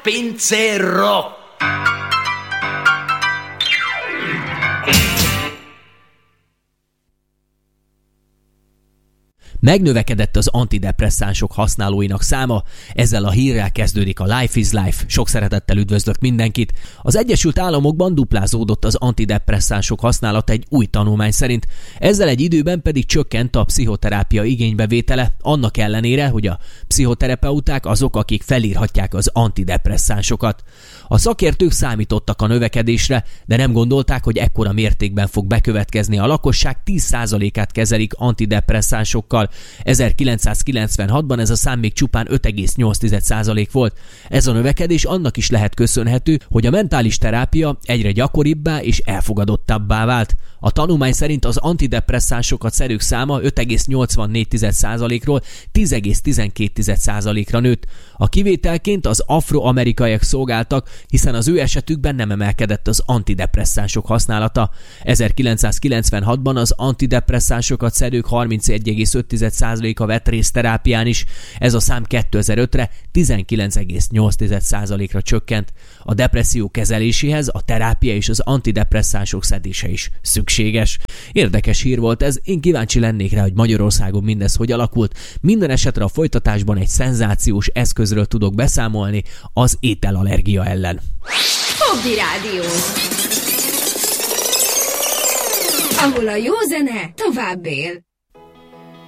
pincér rock! Megnövekedett az antidepresszánsok használóinak száma, ezzel a hírrel kezdődik a Life is Life. Sok szeretettel üdvözlök mindenkit. Az Egyesült Államokban duplázódott az antidepresszánsok használata egy új tanulmány szerint, ezzel egy időben pedig csökkent a pszichoterápia igénybevétele, annak ellenére, hogy a pszichoterapeuták azok, akik felírhatják az antidepresszánsokat. A szakértők számítottak a növekedésre, de nem gondolták, hogy ekkora mértékben fog bekövetkezni. A lakosság 10%-át kezelik antidepresszánsokkal. 1996-ban ez a szám még csupán 5,8% volt. Ez a növekedés annak is lehet köszönhető, hogy a mentális terápia egyre gyakoribbá és elfogadottabbá vált. A tanulmány szerint az antidepresszánsokat szedők száma 5,84%-ról 10,12%-ra nőtt. A kivételként az afroamerikaiak szolgáltak, hiszen az ő esetükben nem emelkedett az antidepresszánsok használata. 1996-ban az antidepresszánsokat szedők 31,5%-a vett részt terápián is, ez a szám 2005-re 19,8%-ra csökkent. A depresszió kezeléséhez a terápia és az antidepresszánsok szedése is szükséges. Érdekes hír volt ez, én kíváncsi lennék rá, hogy Magyarországon mindez hogy alakult. Minden esetre a folytatásban egy szenzációs eszközről tudok beszámolni, az ételallergia ellen. Hobby Rádió, ahol a jó zene tovább él.